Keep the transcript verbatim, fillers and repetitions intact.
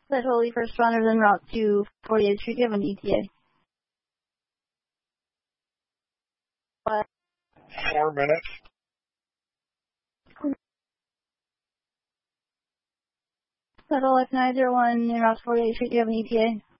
That Holy First Runners en route to forty-eighth Street. Do you have an E T A? What? Four minutes. That Holy F nine zero one en route to forty-eighth Street. Do you have an E T A?